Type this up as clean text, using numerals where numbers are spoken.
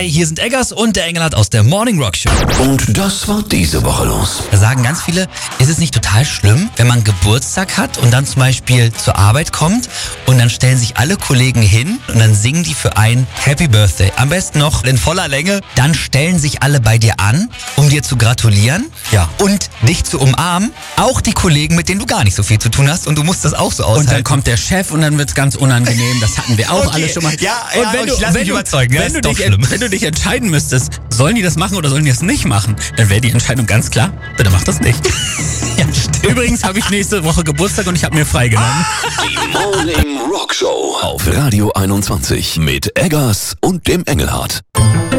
Hi, hier sind Eggers und der Engelhardt aus der Morning Rock Show. Und das war diese Woche los. Da sagen ganz viele, ist es nicht total schlimm, wenn man Geburtstag hat und dann zum Beispiel zur Arbeit kommt und dann stellen sich alle Kollegen hin und dann singen die für einen Happy Birthday. Am besten noch in voller Länge. Dann stellen sich alle bei dir an, um dir zu gratulieren und dich zu umarmen. Auch die Kollegen, mit denen du gar nicht so viel zu tun hast und du musst das auch so aushalten. Und dann kommt der Chef und dann wird's ganz unangenehm. Das hatten wir auch alle schon mal. Ich lass mich überzeugen. Wenn du dich entscheiden müsstest, sollen die das machen oder sollen die das nicht machen, dann wäre die Entscheidung ganz klar, bitte mach das nicht. Ja, stimmt. Übrigens habe ich nächste Woche Geburtstag und ich habe mir freigenommen. Die Morning Rock Show auf Radio 21 mit Eggers und dem Engelhardt.